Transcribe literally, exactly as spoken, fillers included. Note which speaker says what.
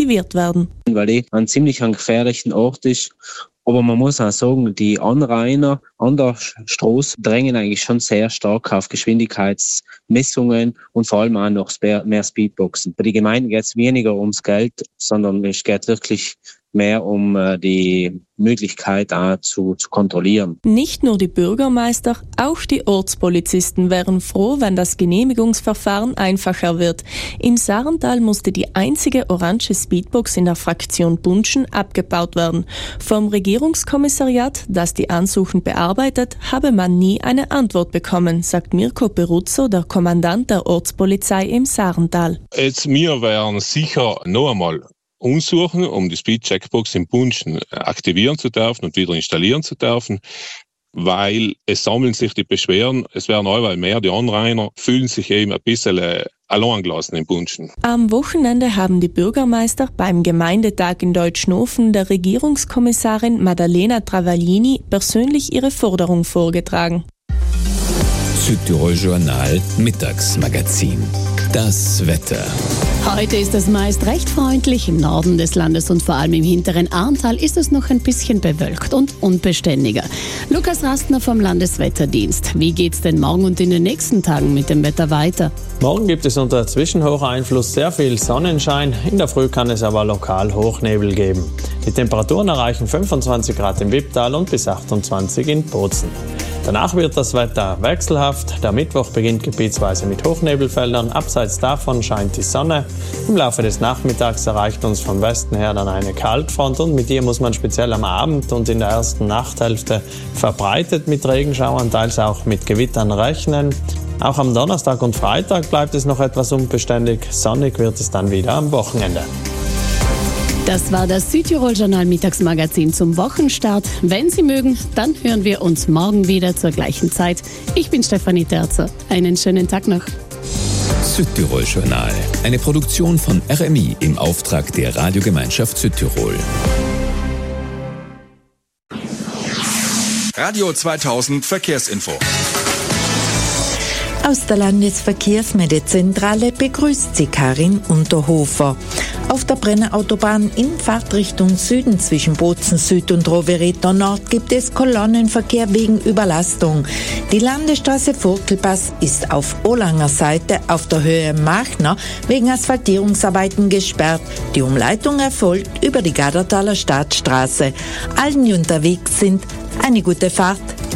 Speaker 1: aktiviert werden.
Speaker 2: Weil die ein ziemlich ein gefährlichen Ort ist. Aber man muss auch sagen, die Anrainer an der Straße drängen eigentlich schon sehr stark auf Geschwindigkeitsmessungen und vor allem auch noch mehr Speedboxen. Bei den Gemeinden geht es weniger ums Geld, sondern es geht wirklich mehr um äh, die Möglichkeit auch zu, zu kontrollieren.
Speaker 1: Nicht nur die Bürgermeister, auch die Ortspolizisten wären froh, wenn das Genehmigungsverfahren einfacher wird. Im Sarental musste die einzige orange Speedbox in der Fraktion Bunschen abgebaut werden. Vom Regierungskommissariat, das die Ansuchen bearbeitet, habe man nie eine Antwort bekommen, sagt Mirko Peruzzo, der Kommandant der Ortspolizei im Sarental.
Speaker 3: Jetzt, wir wären sicher noch einmal umsuchen, um die Speed-Checkbox in Bunschen aktivieren zu dürfen und wieder installieren zu dürfen, weil es sammeln sich die Beschwerden, es werden allweil mehr, die Anrainer fühlen sich eben ein bisschen äh, allein gelassen in Bunschen.
Speaker 1: Am Wochenende haben die Bürgermeister beim Gemeindetag in Deutschnofen der Regierungskommissarin Maddalena Travaglini persönlich ihre Forderung vorgetragen.
Speaker 4: Südtirol Journal Mittagsmagazin. Das Wetter.
Speaker 5: Heute ist es meist recht freundlich. Im Norden des Landes und vor allem im hinteren Ahrntal ist es noch ein bisschen bewölkt und unbeständiger. Lukas Rastner vom Landeswetterdienst. Wie geht's denn morgen und in den nächsten Tagen mit dem Wetter weiter?
Speaker 6: Morgen gibt es unter Zwischenhocheinfluss sehr viel Sonnenschein. In der Früh kann es aber lokal Hochnebel geben. Die Temperaturen erreichen fünfundzwanzig Grad im Wipptal und bis achtundzwanzig in Bozen. Danach wird das Wetter wechselhaft. Der Mittwoch beginnt gebietsweise mit Hochnebelfeldern. Abseits davon scheint die Sonne. Im Laufe des Nachmittags erreicht uns vom Westen her dann eine Kaltfront und mit ihr muss man speziell am Abend und in der ersten Nachthälfte verbreitet mit Regenschauern, teils auch mit Gewittern rechnen. Auch am Donnerstag und Freitag bleibt es noch etwas unbeständig. Sonnig wird es dann wieder am Wochenende.
Speaker 5: Das war das Südtirol-Journal Mittagsmagazin zum Wochenstart. Wenn Sie mögen, dann hören wir uns morgen wieder zur gleichen Zeit. Ich bin Stefanie Terzer. Einen schönen Tag noch.
Speaker 4: Südtirol Journal, eine Produktion von R M I im Auftrag der Radiogemeinschaft Südtirol.
Speaker 7: Radio zweitausend Verkehrsinfo.
Speaker 8: Aus der Landesverkehrsmeldezentrale begrüßt Sie Karin Unterhofer. Auf der Brenner Autobahn in Fahrtrichtung Süden zwischen Bozen Süd und Rovereto Nord gibt es Kolonnenverkehr wegen Überlastung. Die Landesstraße Vogtelpass ist auf Olanger Seite auf der Höhe Machner wegen Asphaltierungsarbeiten gesperrt. Die Umleitung erfolgt über die Gadertaler Stadtstraße. Allen, die unterwegs sind, eine gute Fahrt.